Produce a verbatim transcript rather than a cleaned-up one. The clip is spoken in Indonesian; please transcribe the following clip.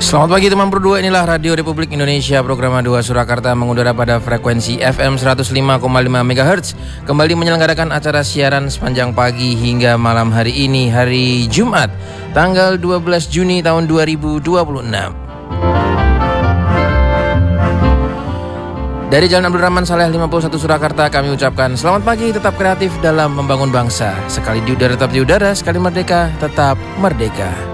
Selamat pagi teman berdua, inilah Radio Republik Indonesia Program dua Surakarta mengudara pada frekuensi F M seratus lima koma lima megahertz. Kembali menyelenggarakan acara siaran sepanjang pagi hingga malam hari ini, hari Jumat tanggal dua belas Juni tahun dua ribu dua puluh enam. Dari Jalan Abdul Rahman Saleh lima puluh satu Surakarta kami ucapkan selamat pagi, tetap kreatif dalam membangun bangsa. Sekali di udara tetap di udara, sekali merdeka tetap merdeka.